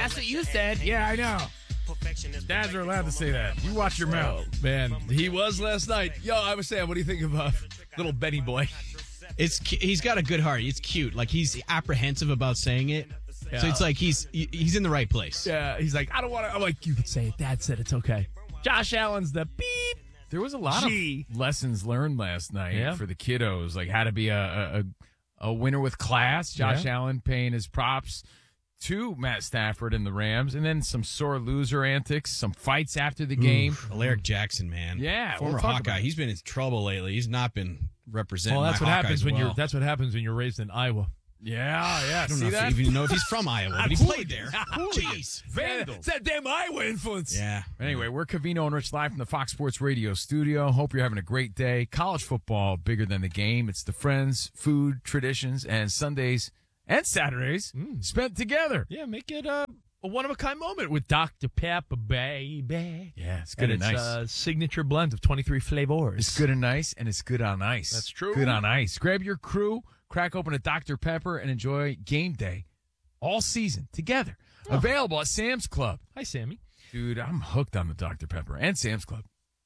That's what you said. Yeah, I know. Dads are allowed to say that. You watch your mouth. Man, he was last night. Yo, I was saying, what do you think of little Benny boy? He's got a good heart. It's cute. Like, he's apprehensive about saying it. Yeah. So it's like he's in the right place. Yeah, he's like, I don't want to. I'm like, you can say it. Dad said it's okay. Josh Allen's the beep. There was a lot of lessons learned last night for the kiddos, like how to be a winner with class. Josh Allen paying his props to Matt Stafford and the Rams, and then some sore loser antics, some fights after the game. Alaric Jackson, man. Yeah, former Hawkeye. He's been in trouble lately. He's not been representing. Well, that's what happens when you're. That's what happens when you're raised in Iowa. Yeah. I don't See know even know if he's from Iowa, but he played there. Jeez. Vandals. It's that damn Iowa influence. Yeah. Anyway, we're Covino and Rich live from the Fox Sports Radio studio. Hope you're having a great day. College football, bigger than the game. It's the friends, food, traditions, and Sundays and Saturdays spent together. Yeah, make it a one-of-a-kind moment with Dr. Pepper, baby. Yeah, it's good and it's nice. A signature blend of 23 flavors. It's good and nice, and it's good on ice. That's true. Good on ice. Grab your crew, crack open a Dr. Pepper, and enjoy game day all season together. Available at Sam's Club. Hi, Sammy. Dude, I'm hooked on the Dr. Pepper and Sam's Club.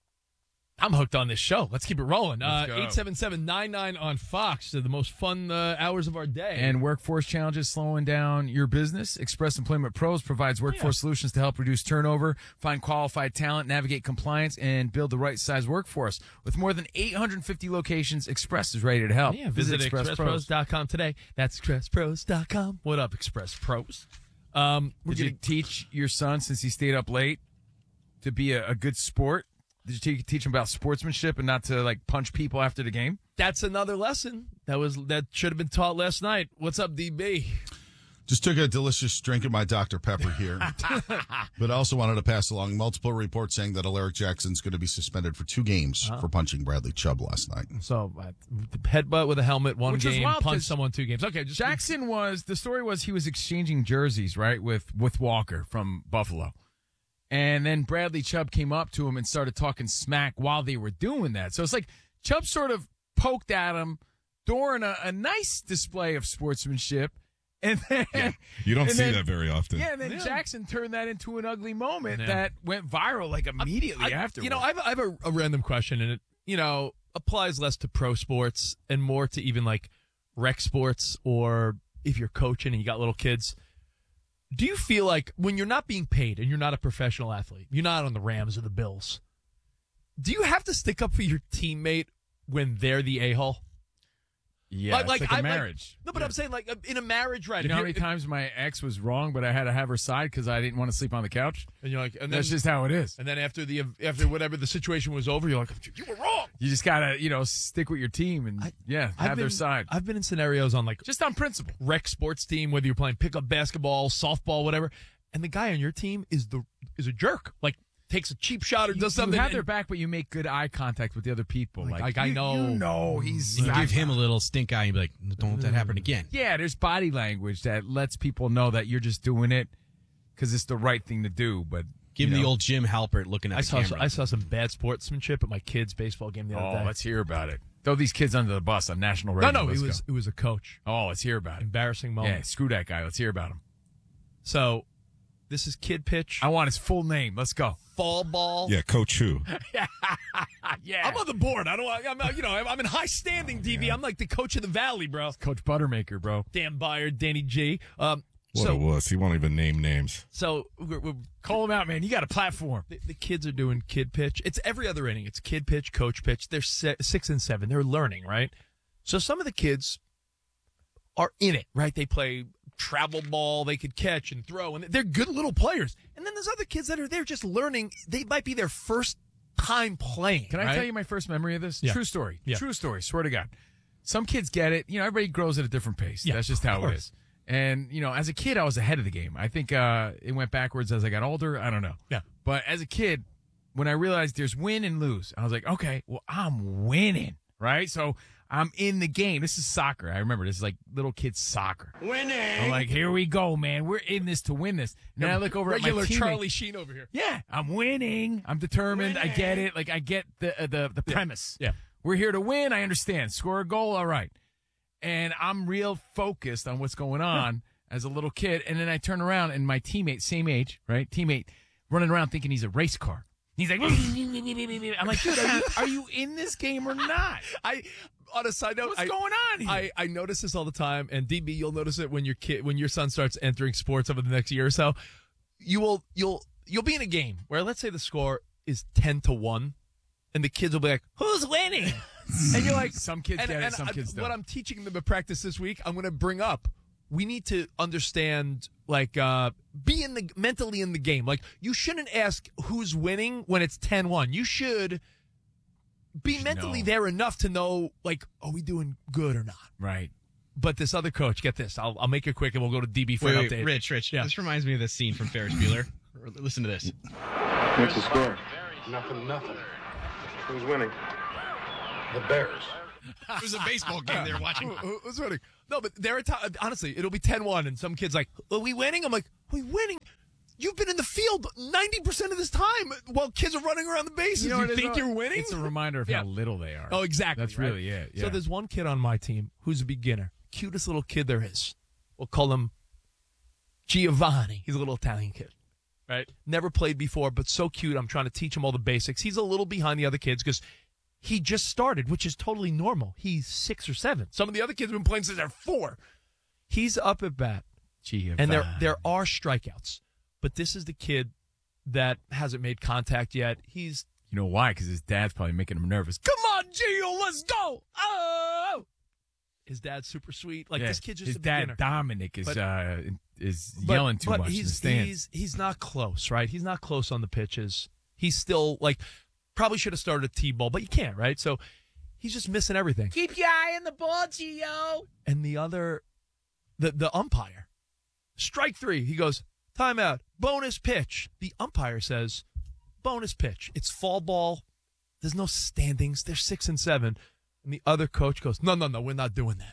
I'm hooked on this show. Let's keep it rolling. Let's go. 877-99 on Fox. They're the most fun hours of our day. And workforce challenges slowing down your business. Express Employment Pros provides workforce solutions to help reduce turnover, find qualified talent, navigate compliance, and build the right size workforce. With more than 850 locations, Express is ready to help. Yeah, visit ExpressPros.com today. That's ExpressPros.com. What up, Express Pros? Did you teach your son, since he stayed up late, to be a good sport? Did you teach him about sportsmanship and not to like punch people after the game? That's another lesson that should have been taught last night. What's up, DB? Just took a delicious drink of my Dr. Pepper here. But I also wanted to pass along multiple reports saying that Alaric Jackson's going to be suspended for 2 games for punching Bradley Chubb last night. So, headbutt with a helmet, one Which game, wild, punch someone 2 games. Okay, the story was he was exchanging jerseys, right, with Walker from Buffalo. And then Bradley Chubb came up to him and started talking smack while they were doing that. So it's like Chubb sort of poked at him during a nice display of sportsmanship. And then you don't see that very often. Yeah, and then Jackson turned that into an ugly moment that went viral like immediately after. I have a random question, and it applies less to pro sports and more to even like rec sports, or if you're coaching and you got little kids. Do you feel like when you're not being paid and you're not a professional athlete, you're not on the Rams or the Bills, do you have to stick up for your teammate when they're the a-hole? Yeah, like a marriage. I'm saying like in a marriage, right? You know how many times my ex was wrong, but I had to have her side because I didn't want to sleep on the couch? And you're like, and that's just how it is. And then after whatever the situation was over, you're like, you were wrong. You just gotta, stick with your team and have their side. I've been in scenarios on like just on principle, rec sports team, whether you're playing pickup basketball, softball, whatever, and the guy on your team is a jerk. Like, takes a cheap shot or does something. You have their back, but you make good eye contact with the other people. Like I know. He's. You give him a little stink eye and be like, don't let that happen again. Yeah, there's body language that lets people know that you're just doing it because it's the right thing to do. But give him the old Jim Halpert looking at the camera. I saw some bad sportsmanship at my kid's baseball game the other day. Let's hear about it. Throw these kids under the bus on national radio. No, it was a coach. Oh, let's hear about it. Embarrassing moment. Yeah, screw that guy. Let's hear about him. So, this is kid pitch. I want his full name. Let's go. Fall ball. Yeah, Coach Who. Yeah. I'm on the board. I'm in high standing, DB. Yeah. I'm like the coach of the valley, bro. Coach Buttermaker, bro. Dan Byer, Danny G. What a wuss. He won't even name names. So we're call him out, man. You got a platform. The kids are doing kid pitch. It's every other inning. It's kid pitch, coach pitch. They're 6 and 7. They're learning, right? So some of the kids are in it, right? They play travel ball, they could catch and throw, and they're good little players. And then there's other kids that are there just learning. They might be their first time playing. Can I tell you my first memory of this? Yeah. True story. Yeah. True story. Swear to God. Some kids get it. Everybody grows at a different pace. Yeah, that's just how it is. And, as a kid, I was ahead of the game. I think it went backwards as I got older. I don't know. Yeah. But as a kid, when I realized there's win and lose, I was like, okay, well, I'm winning, right? So I'm in the game. This is soccer. I remember this is like little kid soccer. Winning. I'm like, here we go, man. We're in this to win this. And then I look over at my regular teammate. Charlie Sheen over here. Yeah, I'm winning. I'm determined. I get it. Like, I get the premise. Yeah. We're here to win. I understand. Score a goal. All right. And I'm real focused on what's going on. as a little kid, and then I turn around and my teammate, same age, right? Teammate running around thinking he's a race car. He's like, I'm like, dude, are you in this game or not? On a side note, What's going on here? I notice this all the time, and DB, you'll notice it when your son starts entering sports over the next year or so. You'll be in a game where, let's say the score is 10-1, and the kids will be like, "Who's winning?" And you're like, some kids get it, some kids don't. What I'm teaching them at practice this week, I'm going to bring up. We need to understand, like, be mentally in the game. Like, you shouldn't ask who's winning when it's 10-1. You should be mentally there enough to know, like, are we doing good or not? Right. But this other coach, get this. I'll make it quick, and we'll go to DB for an update. Rich. Yeah. This reminds me of this scene from Ferris Bueller. Listen to this. What's the score? Nothing. Who's winning? The Bears. It was a baseball game they were watching. Who's winning? No, but honestly, it'll be 10-1, and some kid's like, are we winning? I'm like, are we winning? You've been in the field 90% of this time while kids are running around the bases. You think you're winning? It's a reminder of how little they are. Oh, exactly. That's really it. Yeah. So there's one kid on my team who's a beginner. Cutest little kid there is. We'll call him Giovanni. He's a little Italian kid. Right? Never played before, but so cute. I'm trying to teach him all the basics. He's a little behind the other kids because he just started, which is totally normal. He's 6 or 7. Some of the other kids have been playing since they're 4. He's up at bat. And there are strikeouts. But this is the kid that hasn't made contact yet. You know why? Because his dad's probably making him nervous. Come on, Gio, let's go! Oh! His dad's super sweet. Like, this kid's just his a beginner. Dad, Dominic, is yelling too much in the stands. He's not close, right? He's not close on the pitches. He's still, like, probably should have started a T-ball, but you can't, right? So he's just missing everything. Keep your eye on the ball, Gio! And the umpire, strike 3, he goes, timeout, bonus pitch. The umpire says, bonus pitch. It's fall ball. There's no standings. They're 6 and 7. And the other coach goes, no, we're not doing that.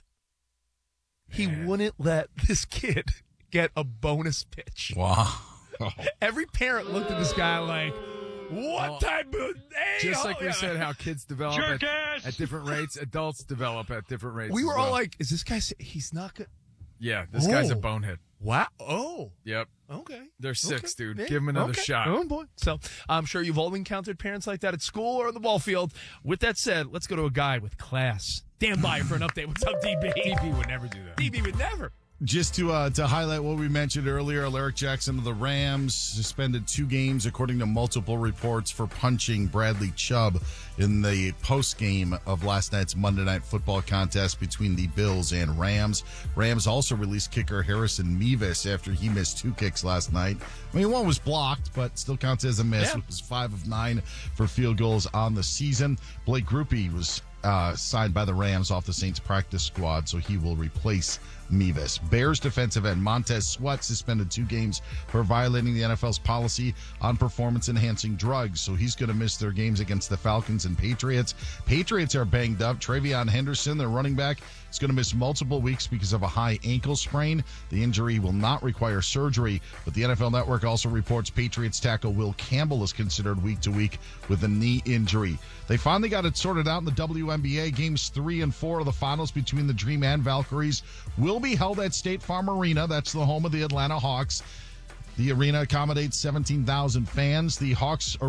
He wouldn't let this kid get a bonus pitch. Wow. Every parent looked at this guy like, what type of... Just like we said how kids develop at different rates, adults develop at different rates. We were all like, is this guy... He's not good. Yeah, this guy's a bonehead. Wow. Oh. Yep. Okay. They're 6, dude. Yeah. Give him another shot. Oh, boy. So I'm sure you've all encountered parents like that at school or on the ball field. With that said, let's go to a guy with class. Dan Byer for an update. What's up, DB? DB would never do that. DB would never. Just to highlight what we mentioned earlier, Alaric Jackson of the Rams suspended 2 games, according to multiple reports, for punching Bradley Chubb in the post-game of last night's Monday Night Football contest between the Bills and Rams. Rams also released kicker Harrison Mevis after he missed 2 kicks last night. I mean, one was blocked, but still counts as a miss. Yeah. It was 5 of 9 for field goals on the season. Blake Grupe was signed by the Rams off the Saints practice squad, so he will replace Mevis. Bears defensive end Montez Sweat suspended 2 games for violating the NFL's policy on performance-enhancing drugs, so he's going to miss their games against the Falcons and Patriots. Patriots are banged up. Travion Henderson, their running back, is going to miss multiple weeks because of a high ankle sprain. The injury will not require surgery, but the NFL Network also reports Patriots tackle Will Campbell is considered week to week with a knee injury. They finally got it sorted out in the WNBA. Games 3 and 4 of the finals between the Dream and Valkyries will be held at State Farm Arena. That's the home of the Atlanta Hawks. The arena accommodates 17,000 fans. The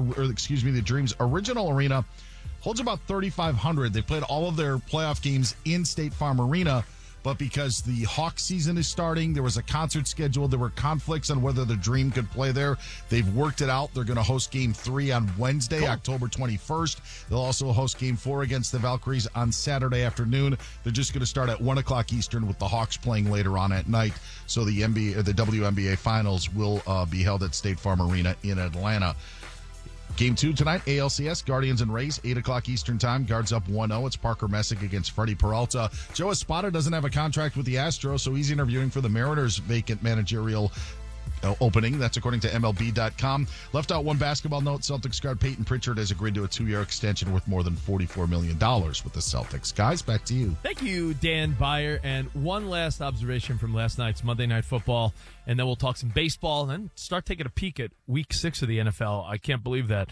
the Dream's original arena holds about 3,500. They played all of their playoff games in State Farm Arena, but because the Hawks season is starting, there was a concert scheduled. There were conflicts on whether the Dream could play there. They've worked it out. They're going to host Game 3 on Wednesday, October 21st. They'll also host Game 4 against the Valkyries on Saturday afternoon. They're just going to start at 1 o'clock Eastern with the Hawks playing later on at night. So the WNBA Finals will be held at State Farm Arena in Atlanta. Game 2 tonight, ALCS, Guardians and Rays, 8 o'clock Eastern Time. Guards up 1-0. It's Parker Messick against Freddie Peralta. Joe Espada doesn't have a contract with the Astros, so he's interviewing for the Mariners' vacant managerial opening. That's according to MLB.com. Left out one basketball note. Celtics guard Peyton Pritchard has agreed to a 2-year extension worth more than $44 million with the Celtics. Guys, back to you. Thank you, Dan Byer. And one last observation from last night's Monday Night Football, and then we'll talk some baseball and then start taking a peek at Week 6 of the NFL. I can't believe that.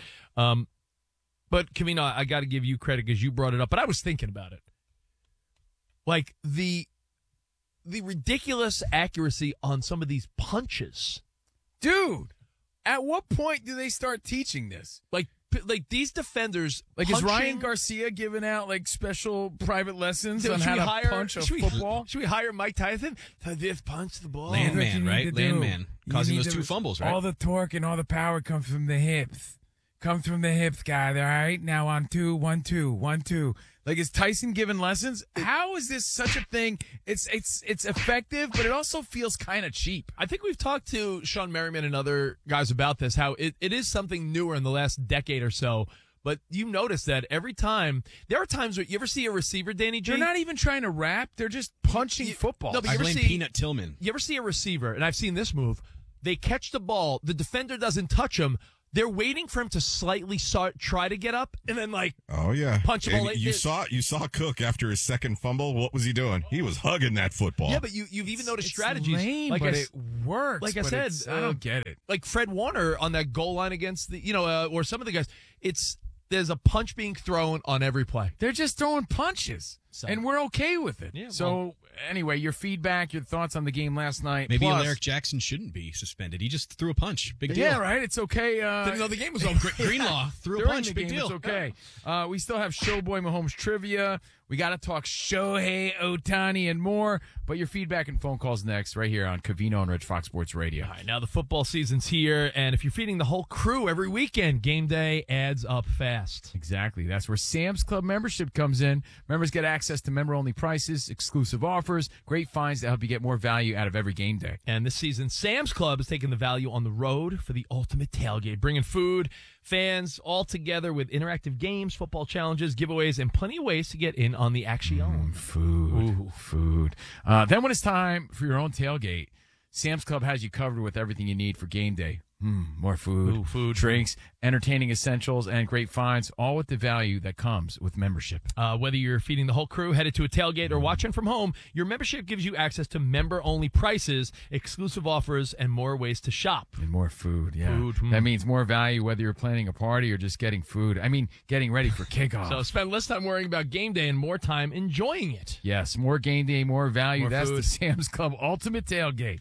But, Kavina, I got to give you credit because you brought it up, but I was thinking about it. Like, the the ridiculous accuracy on some of these punches. Dude, at what point do they start teaching this? Like these defenders, Like, punching, is Ryan Garcia giving out like special private lessons Dude, on should how we to hire- punch a should we- football? Should we hire Mike Tyson to just punch the ball? Landman, you right? need to do. Landman. You Causing need those to- 2 fumbles, right? All the torque and all the power comes from the hips. Comes from the hips, guy. All right, now on 2, 1, 2, 1, 2. Like, is Tyson giving lessons? How is this such a thing? It's effective, but it also feels kind of cheap. I think we've talked to Sean Merriman and other guys about this, how it is something newer in the last decade or so. But you notice that every time, there are times where you ever see a receiver, Danny G? They're not even trying to rap. They're just punching football. No, but I you ever blame see- Peanut Tillman. You ever see a receiver, and I've seen this move, they catch the ball, the defender doesn't touch him, they're waiting for him to slightly try to get up, and then Oh yeah, punch the ball. And you saw Cook after his second fumble. What was he doing? He was hugging that football. Yeah, but you've even noticed It's strategies. lame, like but I, it works. like I but said, I don't get it. like Fred Warner on that goal line against the, or some of the guys, there's a punch being thrown on every play. They're just throwing punches, So- and we're okay with it. Yeah, so, anyway, your feedback, your thoughts on the game last night. Maybe Plus, Alaric Jackson shouldn't be suspended. He just threw a punch. Big deal. Yeah, right. It's okay. Didn't know the game was over. Greenlaw threw a During punch. the Big game, deal. It's okay. We still have Showboy Mahomes trivia. We got to talk Shohei Ohtani and more. But your feedback and phone calls next, right here on Covino and Rich Fox Sports Radio. All right, now the football season's here, and if you're feeding the whole crew every weekend, game day adds up fast. Exactly. That's where Sam's Club membership comes in. Members get access to member-only prices, exclusive offers, great finds that help you get more value out of every game day. And this season, Sam's Club is taking the value on the road for the ultimate tailgate, bringing food, fans all together with interactive games, football challenges, giveaways, and plenty of ways to get in on the action. Food. Then when it's time for your own tailgate, Sam's Club has you covered with everything you need for game day. More food, drinks, entertaining essentials, and great finds, all with the value that comes with membership. Whether you're feeding the whole crew, headed to a tailgate, or watching from home, your membership gives you access to member-only prices, exclusive offers, and more ways to shop. And more food, yeah. Food, That means more value whether you're planning a party or just getting food. I mean, getting ready for kickoff. So spend less time worrying about game day and more time enjoying it. Yes, more game day, more value. More That's food. the Sam's Club Ultimate Tailgate.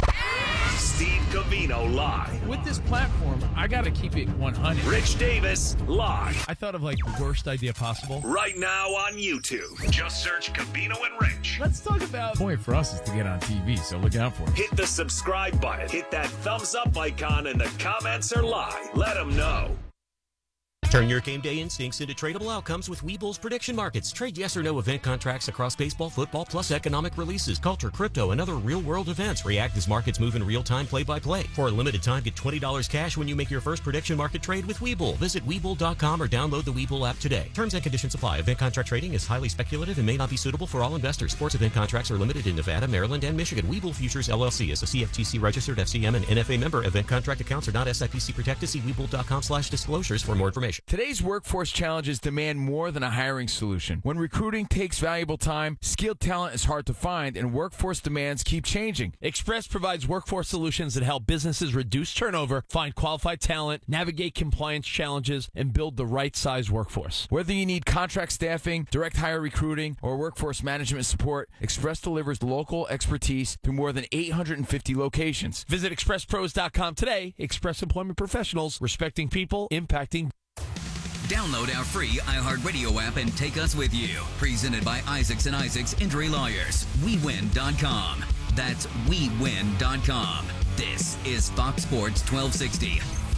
Steve Covino live. With this platform, I got to keep it 100. Rich Davis live. I thought of like the worst idea possible. Right now on YouTube. Just search Covino and Rich. Let's talk about The point for us is to get on TV, so look out for it. Hit the subscribe button. Hit that thumbs up icon, and the comments are live. Let them know. Turn your game day instincts into tradable outcomes with Webull's prediction markets. Trade yes or no event contracts across baseball, football, plus economic releases, culture, crypto, and other real-world events. React as markets move in real time, play-by-play. For a limited time, get $20 cash when you make your first prediction market trade with Webull. Visit Webull.com or download the Webull app today. Terms and conditions apply. Event contract trading is highly speculative and may not be suitable for all investors. Sports event contracts are limited in Nevada, Maryland, and Michigan. Webull Futures LLC is a CFTC-registered FCM and NFA member. Event contract accounts are not SIPC protected. See Webull.com/disclosures for more information. Today's workforce challenges demand more than a hiring solution. When recruiting takes valuable time, skilled talent is hard to find, and workforce demands keep changing. Express provides workforce solutions that help businesses reduce turnover, find qualified talent, navigate compliance challenges, and build the right size workforce. Whether you need contract staffing, direct hire recruiting, or workforce management support, Express delivers local expertise through more than 850 locations. Visit expresspros.com today. Express Employment Professionals, respecting people, impacting. Download our free iHeartRadio app and take us with you. Presented by Isaacs and Isaacs Injury Lawyers. WeWin.com. That's WeWin.com. This is Fox Sports 1260.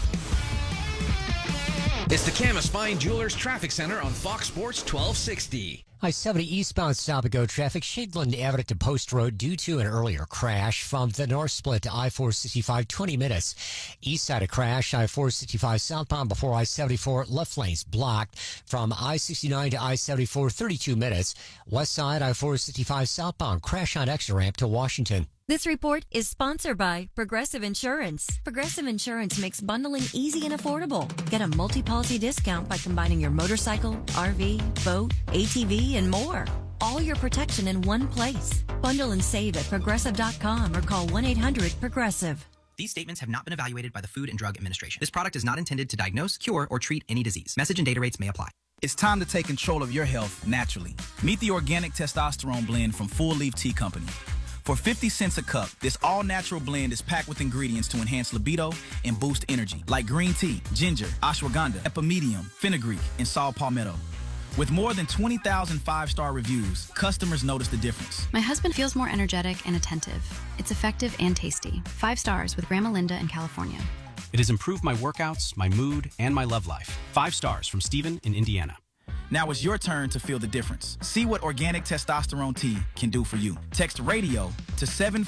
It's the Camas Fine Jewelers Traffic Center on Fox Sports 1260. I-70 eastbound stop-and-go traffic, Shadeland Avenue to Post Road due to an earlier crash. From the north split to I-465, 20 minutes. East side of crash, I-465 southbound before I-74, left lanes blocked. From I-69 to I-74, 32 minutes. West side, I-465 southbound, crash on exit ramp to Washington. This report is sponsored by Progressive Insurance. Progressive Insurance makes bundling easy and affordable. Get a multi-policy discount by combining your motorcycle, RV, boat, ATV, and more. All your protection in one place. Bundle and save at Progressive.com or call 1-800-PROGRESSIVE. These statements have not been evaluated by the Food and Drug Administration. This product is not intended to diagnose, cure, or treat any disease. Message and data rates may apply. It's time to take control of your health naturally. Meet the organic testosterone blend from Full Leaf Tea Company. For 50 cents a cup, this all-natural blend is packed with ingredients to enhance libido and boost energy, like green tea, ginger, ashwagandha, epimedium, fenugreek, and saw palmetto. With more than 20,000 five-star reviews, customers notice the difference. My husband feels more energetic and attentive. It's effective and tasty. 5 stars with Grandma Linda in California. It has improved my workouts, my mood, and my love life. 5 stars from Steven in Indiana. Now it's your turn to feel the difference. See what organic testosterone tea can do for you. Text RADIO to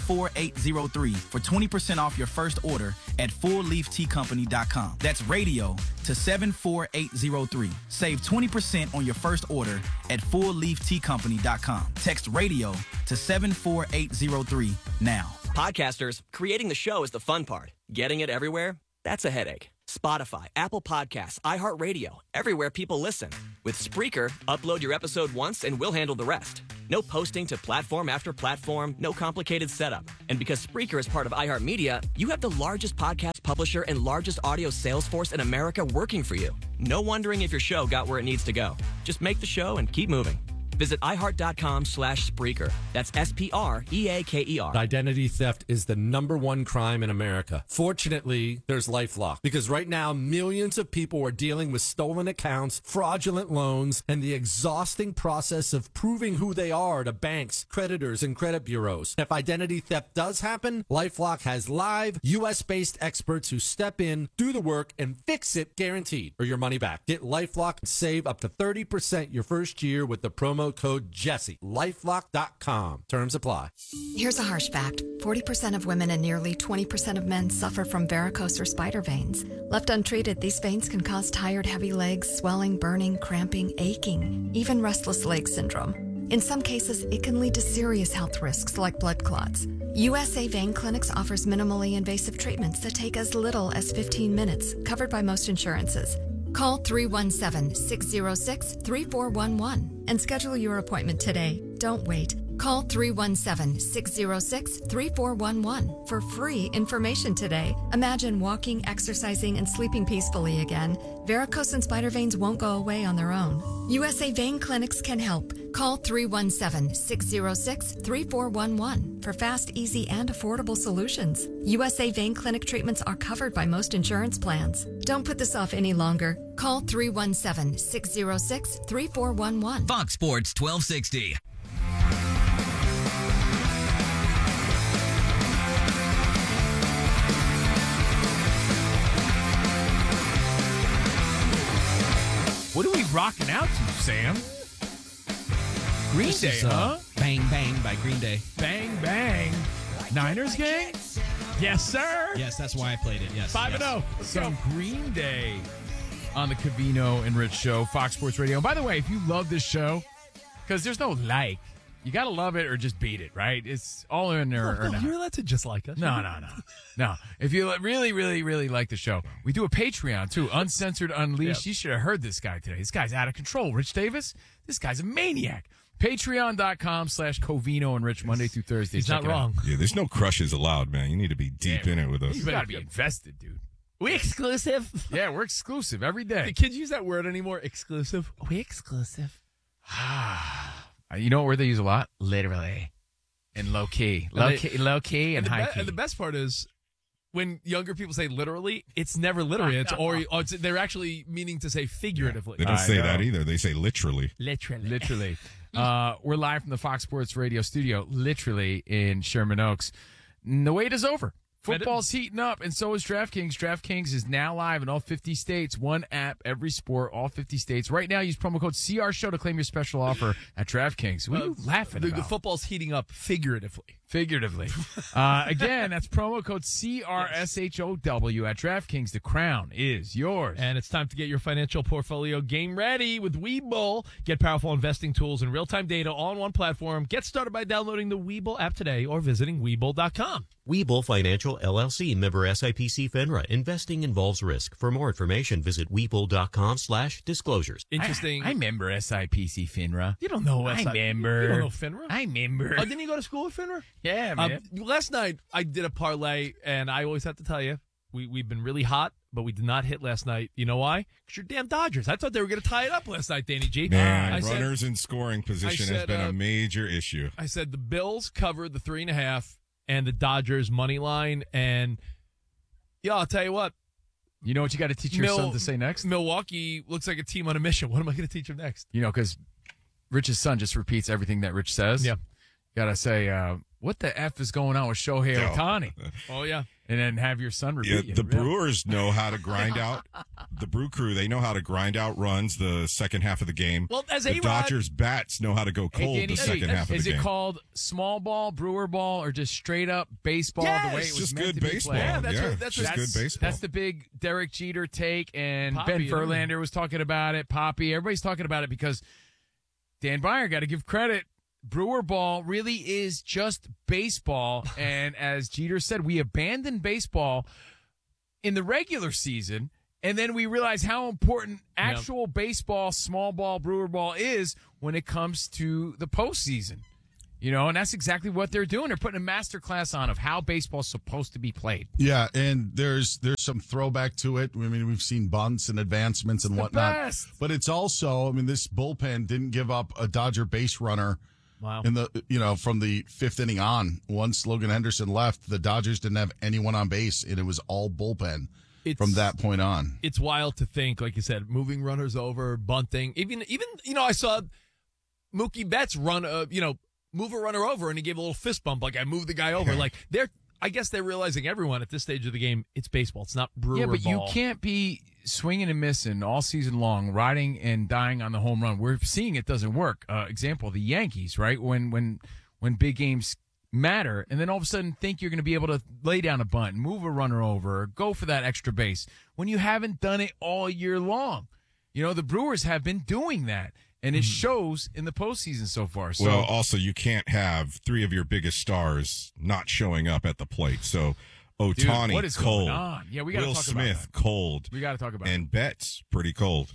74803 for 20% off your first order at fullleafteacompany.com. That's RADIO to 74803. Save 20% on your first order at fullleafteacompany.com. Text RADIO to 74803 now. Podcasters, creating the show is the fun part. Getting it everywhere? That's a headache. Spotify, Apple Podcasts, iHeartRadio, everywhere people listen. With Spreaker, upload your episode once and we'll handle the rest. No posting to platform after platform, no complicated setup. And because Spreaker is part of iHeartMedia, you have the largest podcast publisher and largest audio sales force in America working for you. No wondering if your show got where it needs to go. Just make the show and keep moving. Visit iHeart.com/Spreaker. That's SPREAKER. Identity theft is the #1 crime in America. Fortunately, there's LifeLock, because right now millions of people are dealing with stolen accounts, fraudulent loans, and the exhausting process of proving who they are to banks, creditors, and credit bureaus. If identity theft does happen, LifeLock has live, U.S.-based experts who step in, do the work, and fix it guaranteed, or your money back. Get LifeLock and save up to 30% your first year with the promo code Jesse. LifeLock.com. Terms apply. Here's a harsh fact. 40% of women and nearly 20% of men suffer from varicose or spider veins. Left untreated, these veins can cause tired, heavy legs, swelling, burning, cramping, aching, even restless leg syndrome. In some cases, it can lead to serious health risks like blood clots. USA Vein Clinics offers minimally invasive treatments that take as little as 15 minutes, covered by most insurances. Call 317-606-3411 and schedule your appointment today. Don't wait. Call 317-606-3411 for free information today. Imagine walking, exercising, and sleeping peacefully again. Varicose and spider veins won't go away on their own. USA Vein Clinics can help. Call 317-606-3411 for fast, easy, and affordable solutions. USA Vein Clinic treatments are covered by most insurance plans. Don't put this off any longer. Call 317-606-3411. Fox Sports 1260. What are we rocking out to, Sam? Green This Day, is, huh? Bang Bang by Green Day. Bang, bang. Niners gang? Yes, sir. Yes, that's why I played it. Yes. 5-0. Some Green Day on the Covino and Rich Show, Fox Sports Radio. And by the way, if you love this show, because there's no like, you got to love it or just beat it, right? It's all in there or not. You're allowed to just like us. No. If you really, really, really like the show, we do a Patreon, too. Uncensored Unleashed. Yep. You should have heard this guy today. This guy's out of control. Rich Davis, this guy's a maniac. Patreon.com/Covino and Rich, Monday through Thursday. He's Check not it out. wrong. Yeah, there's no crushes allowed, man. You need to be deep in it with us. You got to be invested, dude. We exclusive. Yeah, we're exclusive every day. Do kids use that word anymore? Exclusive. We exclusive. You know what word they use a lot? Literally. And low key. Low key and high key. And the best part is when younger people say literally, it's never literally. They're actually meaning to say figuratively. They don't say that either. They say literally. Literally. We're live from the Fox Sports Radio studio, literally in Sherman Oaks. And the wait is over. Football's heating up, and so is DraftKings. DraftKings is now live in all 50 states. One app, every sport, all 50 states. Right now, use promo code CRSHOW to claim your special offer at DraftKings. What are you laughing about? The football's heating up figuratively. Again, that's promo code CRSHOW at DraftKings. The crown is yours. And it's time to get your financial portfolio game ready with Webull. Get powerful investing tools and real-time data all on one platform. Get started by downloading the Webull app today or visiting Webull.com. Webull Financial LLC, member SIPC FINRA. Investing involves risk. For more information, visit Webull.com/disclosures. Interesting. I remember SIPC FINRA. You don't know I remember. You don't know FINRA? I remember. Oh, didn't you go to school with FINRA? Yeah, man. Last night, I did a parlay, and I always have to tell you, we've been really hot, but we did not hit last night. You know why? Because you're damn Dodgers. I thought they were going to tie it up last night, Danny G. Man, runners in scoring position has been a major issue. I said the Bills covered the 3.5 and the Dodgers money line. And, I'll tell you what. You know what you got to teach your son to say next? Milwaukee looks like a team on a mission. What am I going to teach him next? Because Rich's son just repeats everything that Rich says. Yeah. Got to say, what the F is going on with Shohei Ohtani? Oh, yeah. And then have your son repeat the Brewers know how to grind out. The Brew Crew, they know how to grind out runs the second half of the game. Well, as the Dodgers bats know how to go cold the second half of the game. Is it called small ball, brewer ball, or just straight up baseball the way it was just meant good to be baseball. played? Yeah, that's just good baseball. That's the big Derek Jeter take, and Poppy, Ben Verlander was talking about it. Poppy, everybody's talking about it because Dan Byer, got to give credit. Brewer ball really is just baseball. And as Jeter said, we abandoned baseball in the regular season. And then we realize how important actual baseball, small ball, brewer ball is when it comes to the postseason. And that's exactly what they're doing. They're putting a master class on of how baseball's supposed to be played. Yeah, and there's some throwback to it. I mean, we've seen bunts and advancements and whatnot. Best. But it's also, this bullpen didn't give up a Dodger base runner. Wow. In the from the fifth inning on. Once Logan Henderson left, the Dodgers didn't have anyone on base, and it was all bullpen from that point on. It's wild to think, like you said, moving runners over, bunting. Even I saw Mookie Betts move a runner over, and he gave a little fist bump, like I moved the guy over. Like I guess they're realizing everyone at this stage of the game, it's baseball. It's not brewer ball. Yeah, but you can't be swinging and missing all season long, riding and dying on the home run. We're seeing it doesn't work. Example, the Yankees, right? When big games matter, and then all of a sudden think you're going to be able to lay down a bunt, move a runner over, or go for that extra base when you haven't done it all year long. The Brewers have been doing that. And it shows in the postseason so far. So, well, also, you can't have three of your biggest stars not showing up at the plate. So, Ohtani, what is cold. going on? Yeah, we got to Will talk Smith, about that. cold. We got to talk about and Betts, pretty cold.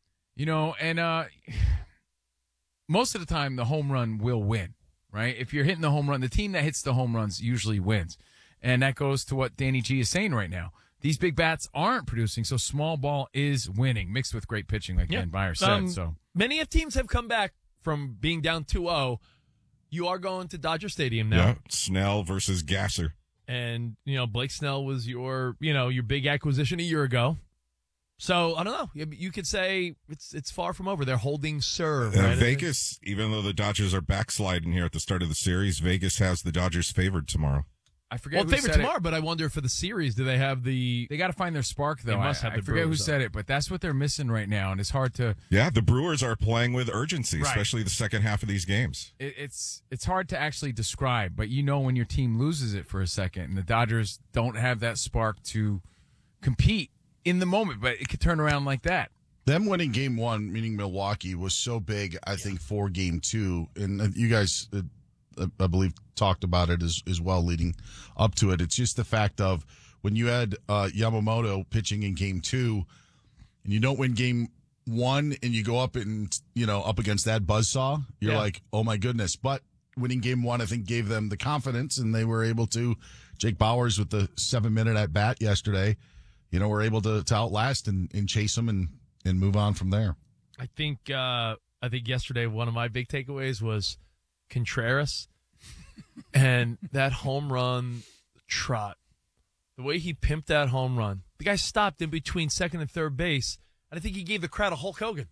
And most of the time, the home run will win, right? If you're hitting the home run, the team that hits the home runs usually wins. And that goes to what Danny G is saying right now. These big bats aren't producing, so small ball is winning, mixed with great pitching, like Dan Byer said. So many teams have come back from being down 2-0. You are going to Dodger Stadium now. Yeah, Snell versus Gasser. And, Blake Snell was your big acquisition a year ago. So, I don't know. You could say it's far from over. They're holding serve. Right? Vegas, even though the Dodgers are backsliding here at the start of the series, Vegas has the Dodgers favored tomorrow. I forget who favorite said tomorrow, it. but I wonder for the series, do they have the... They got to find their spark, though. They must have I the forget Brewers, who said it, but that's what they're missing right now, and it's hard to... Yeah, the Brewers are playing with urgency, Right. especially the second half of these games. It's hard to actually describe, but when your team loses it for a second, and the Dodgers don't have that spark to compete in the moment, but it could turn around like that. Them winning game one, meaning Milwaukee, was so big, I think, for game two. And you guys, I believe, talked about it as well leading up to it. It's just the fact of when you had Yamamoto pitching in game two and you don't win game one and you go up and, up against that buzzsaw, you're like, oh my goodness. But winning game one, I think, gave them the confidence, and they were able to, Jake Bauers with the 7-minute at bat yesterday, were able to outlast and chase them and move on from there. I think yesterday one of my big takeaways was Contreras and that home run trot. The way he pimped that home run. The guy stopped in between second and third base, and I think he gave the crowd a Hulk Hogan.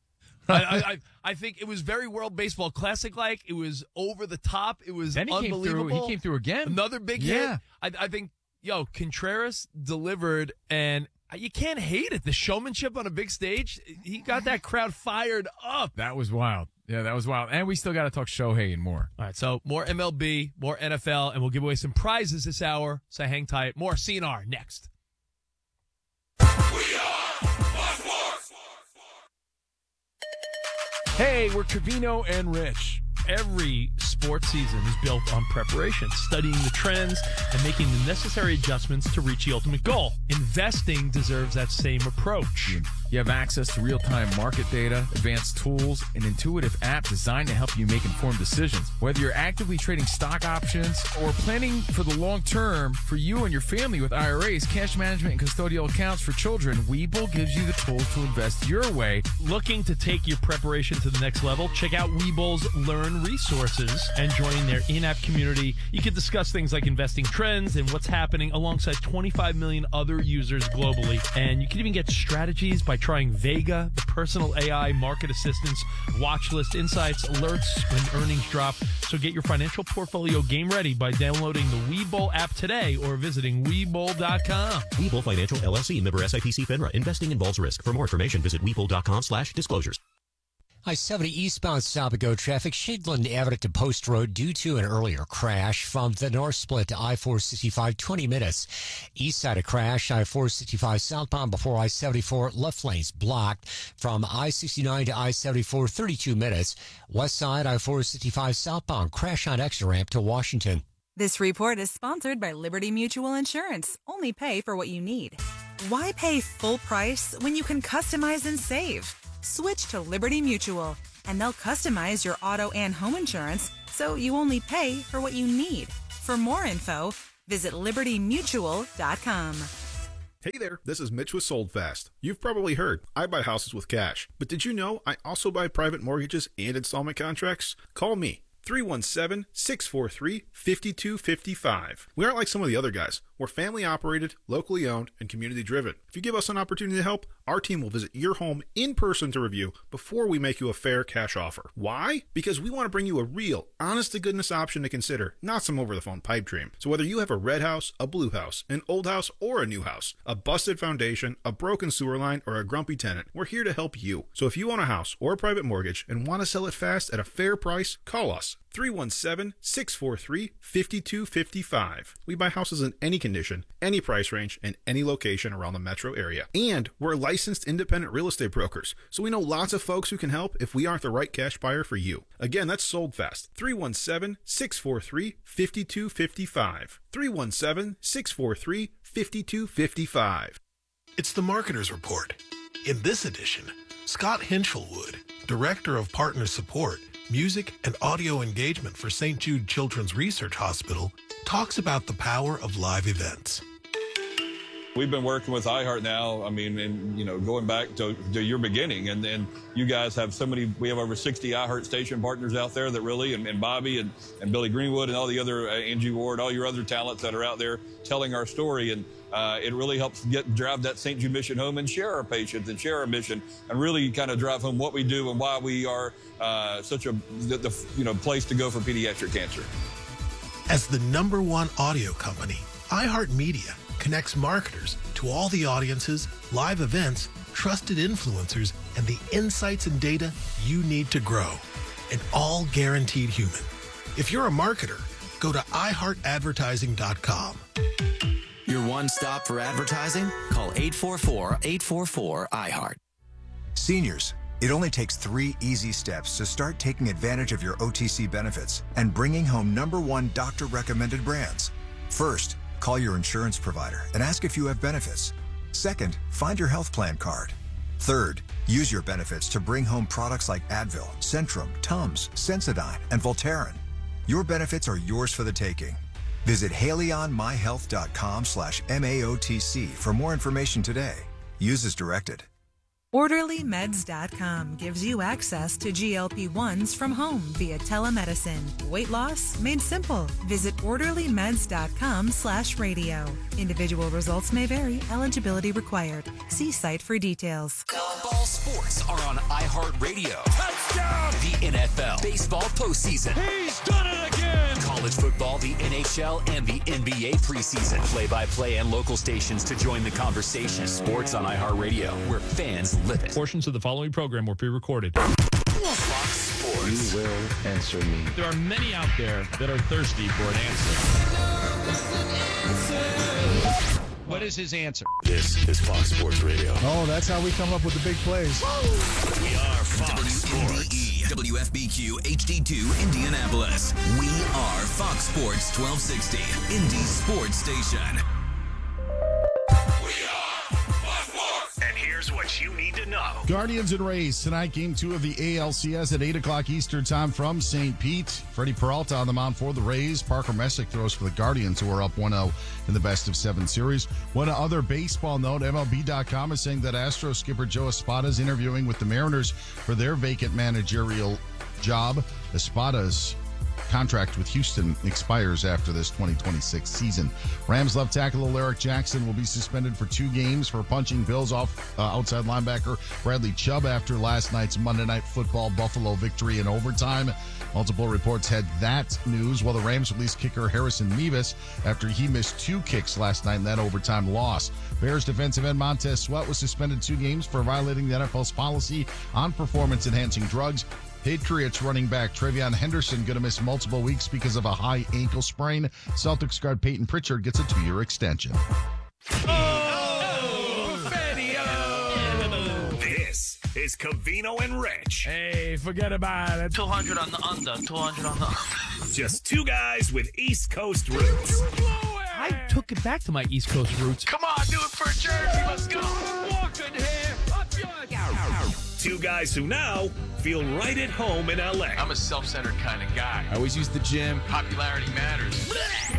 I think it was very World Baseball Classic-like. It was over the top. It was then unbelievable. He came through again. Another big hit. I think, Contreras delivered, and you can't hate it. The showmanship on a big stage, he got that crowd fired up. That was wild. Yeah, that was wild. And we still got to talk Shohei and more. All right, so more MLB, more NFL, and we'll give away some prizes this hour. So hang tight. More CNR next. Hey, we're Covino and Rich. Every sports season is built on preparation, studying the trends, and making the necessary adjustments to reach the ultimate goal. Investing deserves that same approach. You have access to real-time market data, advanced tools, an intuitive app designed to help you make informed decisions. Whether you're actively trading stock options or planning for the long term for you and your family with IRAs, cash management, and custodial accounts for children, Webull gives you the tools to invest your way. Looking to take your preparation to the next level? Check out Webull's Learn Resources and join their in-app community. You can discuss things like investing trends and what's happening alongside 25 million other users globally. And you can even get strategies by trying Vega, the personal AI market assistance, watch list insights, alerts when earnings drop. So get your financial portfolio game ready by downloading the Webull app today or visiting Webull.com. Webull Financial LLC, member SIPC FINRA. Investing involves risk. For more information, visit Webull.com/disclosures. I-70 eastbound Salpigo traffic, Shadeland Avenue to Post Road due to an earlier crash. From the North Split to I-465, 20 minutes. East side of crash, I-465 southbound before I-74, left lanes blocked. From I-69 to I-74, 32 minutes. West side, I-465 southbound, crash on exit ramp to Washington. This report is sponsored by Liberty Mutual Insurance. Only pay for what you need. Why pay full price when you can customize and save? Switch to Liberty Mutual, and they'll customize your auto and home insurance so you only pay for what you need. For more info, visit libertymutual.com. Hey there, this is Mitch with Sold Fast. You've probably heard, I buy houses with cash. But did you know I also buy private mortgages and installment contracts? Call me. 317-643-5255. We aren't like some of the other guys. We're family operated, locally owned, and community driven. If you give us an opportunity to help, our team will visit your home in person to review before we make you a fair cash offer. Why? Because we want to bring you a real, honest-to-goodness option to consider, not some over-the-phone pipe dream. So whether you have a red house, a blue house, an old house, or a new house, a busted foundation, a broken sewer line, or a grumpy tenant, we're here to help you. So if you own a house or a private mortgage and want to sell it fast at a fair price, call us. 317-643-5255. We buy houses in any condition, any price range, and any location around the metro area. And we're licensed independent real estate brokers, so we know lots of folks who can help if we aren't the right cash buyer for you. Again, that's Sold Fast. 317-643-5255. 317-643-5255. It's the Marketer's Report. In this edition, Scott Hinchelwood, Director of Partner Support, Music and Audio Engagement for St. Jude Children's Research Hospital, talks about the power of live events. We've been working with iHeart now, and going back to your beginning, and then you guys have so many, we have over 60 iHeart station partners out there that really, and Bobby and Billy Greenwood and all the other, Angie Ward, all your other talents that are out there telling our story, and it really helps drive that St. Jude mission home and share our patients and share our mission and really kind of drive home what we do and why we are such a place to go for pediatric cancer. As the #1 audio company, iHeartMedia connects marketers to all the audiences, live events, trusted influencers, and the insights and data you need to grow. And all guaranteed human. If you're a marketer, go to iHeartAdvertising.com. Your one stop for advertising? Call 844-844-iHeart. Seniors, it only takes 3 easy steps to start taking advantage of your OTC benefits and bringing home #1 doctor-recommended brands. First, call your insurance provider and ask if you have benefits. Second, find your health plan card. Third, use your benefits to bring home products like Advil, Centrum, Tums, Sensodyne, and Voltaren. Your benefits are yours for the taking. Visit HaleyOnMyHealth.com/MAOTC for more information today. Use as directed. OrderlyMeds.com gives you access to GLP-1s from home via telemedicine. Weight loss made simple. Visit OrderlyMeds.com/radio. Individual results may vary. Eligibility required. See site for details. All sports are on iHeartRadio. Touchdown! The NFL, baseball postseason. He's done it again! College football, the NHL, and the NBA preseason. Play-by-play and local stations to join the conversation. Sports on iHeartRadio, where fans live it. Portions of the following program were pre-recorded. Fox Sports. You will answer me. There are many out there that are thirsty for an answer. What is his answer? This is Fox Sports Radio. Oh, that's how we come up with the big plays. We are Fox Sports. WFBQ HD2 Indianapolis. We are Fox Sports 1260, Indy's sports station. And here's what you need to know. Guardians and Rays tonight, game 2 of the ALCS at 8 o'clock Eastern time from St. Pete. Freddie Peralta on the mound for the Rays. Parker Messick throws for the Guardians, who are up 1-0 in the best-of-7 series. One other baseball note, MLB.com is saying that Astros skipper Joe Espada is interviewing with the Mariners for their vacant managerial job. Espada's contract with Houston expires after this 2026 season. Rams left tackle Alaric Jackson will be suspended for 2 games for punching Bills off outside linebacker Bradley Chubb after last night's Monday Night Football Buffalo victory in overtime. Multiple reports had that news, while the Rams released kicker Harrison Mevis after he missed 2 kicks last night in that overtime loss. Bears defensive end Montez Sweat was suspended 2 games for violating the NFL's policy on performance-enhancing drugs. Patriots running back Travion Henderson going to miss multiple weeks because of a high ankle sprain. Celtics guard Peyton Pritchard gets a 2-year extension. This is Covino and Rich. Hey, forget about it. 200 on the under. 200 on the under. Just 2 guys with East Coast roots. I took it back to my East Coast roots. Come on, do it for Jersey. Let's go. Walking here. Up yours. 2 guys who now feel right at home in LA. I'm a self-centered kind of guy. I always use the gym. Popularity matters.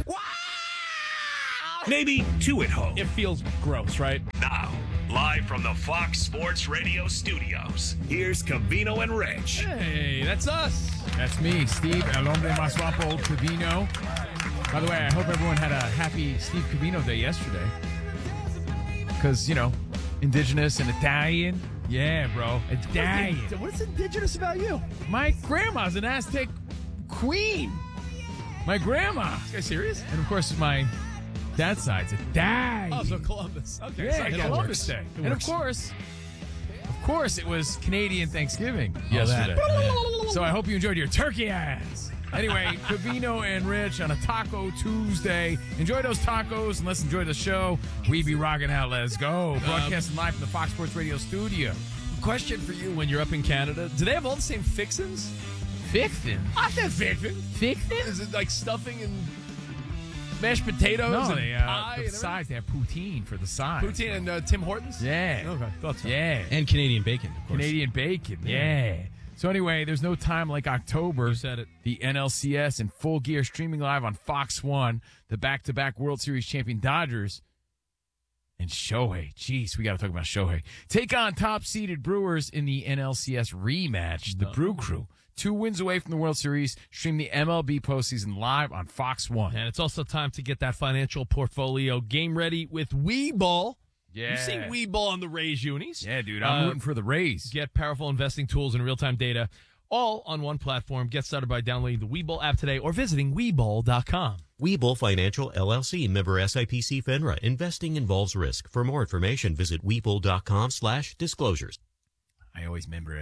Maybe 2 at home. It feels gross, right? Now, live from the Fox Sports Radio studios, here's Covino and Rich. Hey, that's us. That's me, Steve El Hombre Más Guapo Covino. By the way, I hope everyone had a happy Steve Covino Day yesterday. Because, indigenous and Italian. Yeah, bro. Italian. What's indigenous about you? My grandma's an Aztec queen. My grandma. This guy serious? And, of course, my dad's side's Italian. Oh, so Columbus. Okay. Yeah, so Columbus Day. And, of course, it was Canadian Thanksgiving yesterday. So I hope you enjoyed your turkey ass. Anyway, Covino and Rich on a Taco Tuesday. Enjoy those tacos and let's enjoy the show. We be rocking out. Let's go. Broadcasting live from the Fox Sports Radio studio. Question for you: when you're up in Canada, do they have all the same fixins? Fixins? I said fixins. Fixins? Is it like stuffing and mashed potatoes? No, and they pie the and sides. They have poutine for the sides. Poutine and Tim Hortons? Yeah. Okay, thought so. Yeah. And Canadian bacon, of course. Canadian bacon, yeah. So anyway, there's no time like October. You said it. The NLCS in full gear, streaming live on Fox 1. The back-to-back World Series champion Dodgers and Shohei. Jeez, we got to talk about Shohei. Take on top-seeded Brewers in the NLCS rematch. The Brew Crew, 2 wins away from the World Series. Stream the MLB postseason live on Fox 1. And it's also time to get that financial portfolio game ready with Webull. Yeah. You've seen Webull on the Rays unis. Yeah, dude. I'm rooting for the Rays. Get powerful investing tools and real-time data all on one platform. Get started by downloading the Webull app today or visiting Webull.com. Webull Financial, LLC, member SIPC FINRA. Investing involves risk. For more information, visit Webull.com/disclosures. I always member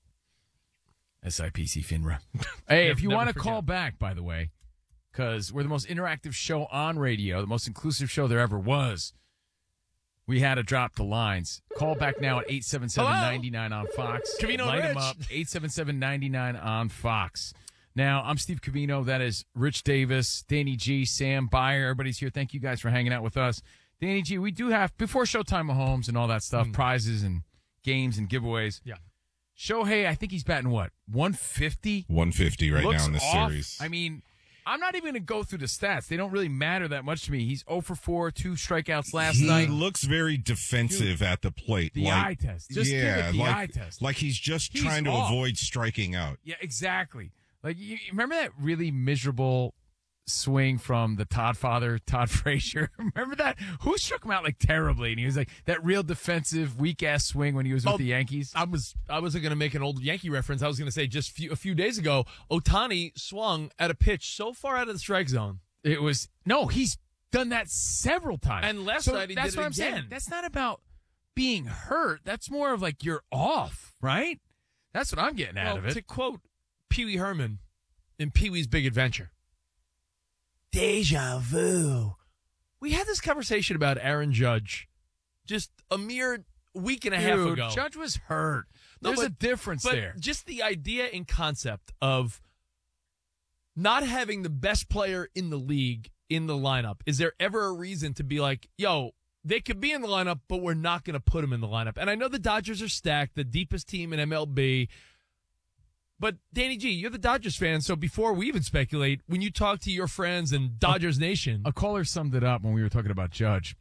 SIPC FINRA. Hey, if you want to call back, by the way, because we're the most interactive show on radio, the most inclusive show there ever was, we had to drop the lines. Call back now at 877-99 on Fox. Covino Light Rich. them up. 877-99 on Fox. Now, I'm Steve Covino. That is Rich Davis, Danny G, Sam Byer. Everybody's here. Thank you guys for hanging out with us. Danny G, we do have, before Showtime Mahomes and all that stuff, prizes and games and giveaways. Yeah. Shohei, I think he's batting what? 150? 150 right Looks now in this off. series. I mean, I'm not even going to go through the stats. They don't really matter that much to me. He's 0 for 4, 2 strikeouts last night. He looks very defensive at the plate. The eye test. Just give it the eye test. Like he's just He's trying to off. avoid striking out. Yeah, exactly. Like, you remember that really miserable swing from the Todd father, Todd Frazier? Remember that? Who struck him out like terribly? And he was like that real defensive, weak ass swing when he was with the Yankees. I wasn't going to make an old Yankee reference. I was going to say just a few days ago, Ohtani swung at a pitch so far out of the strike zone. It was he's done that several times. And last So night he that's did what it I'm saying. again. That's not about being hurt. That's more of like you're off, right? That's what I'm getting out of it. To quote Pee Wee Herman in Pee Wee's Big Adventure, deja vu. We had this conversation about Aaron Judge just a mere week and a half ago. Judge was hurt. There's a difference there. Just the idea and concept of not having the best player in the league in the lineup. Is there ever a reason to be like, yo, they could be in the lineup, but we're not going to put them in the lineup? And I know the Dodgers are stacked, the deepest team in MLB. But, Danny G, you're the Dodgers fan, so before we even speculate, when you talk to your friends in Dodgers Nation. A caller summed it up when we were talking about Judge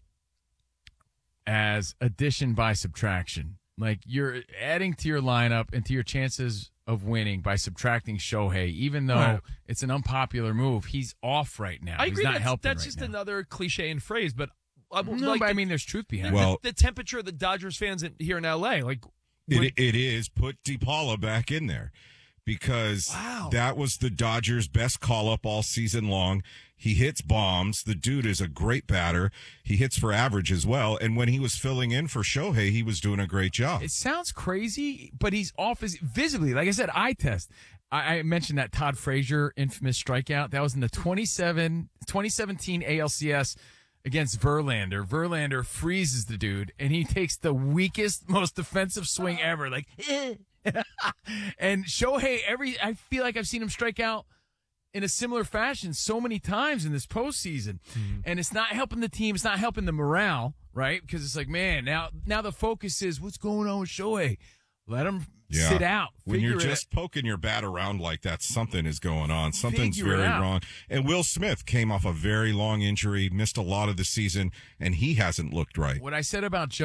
as addition by subtraction. Like, you're adding to your lineup and to your chances of winning by subtracting Shohei, even though it's an unpopular move. He's off right now. I agree. He's not helping That's right just now. another cliche and phrase, but I mean, there's truth behind it. it. The temperature of the Dodgers fans here in L.A., it is put DePaula back in there. Because that was the Dodgers' best call-up all season long. He hits bombs. The dude is a great batter. He hits for average as well. And when he was filling in for Shohei, he was doing a great job. It sounds crazy, but he's off visibly. Like I said, eye test. I mentioned that Todd Frazier infamous strikeout. That was in the 2017 ALCS against Verlander. Verlander freezes the dude, and he takes the weakest, most defensive swing ever. Like, and Shohei, I feel like I've seen him strike out in a similar fashion so many times in this postseason. And it's not helping the team. It's not helping the morale, right? Because it's like, man, now the focus is what's going on with Shohei. Let him sit out. When you're just poking your bat around like that, something is going on. Something's very wrong. And Will Smith came off a very long injury, missed a lot of the season, and he hasn't looked right. What I said about